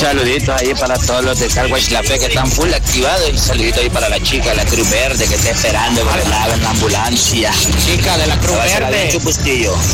saluditos ahí para todos los de Carwash La Fe que están full activados y saludito ahí para la chica de la Cruz Verde que está esperando que le laven la ambulancia. Chica de la Cruz Verde. Chupustillo.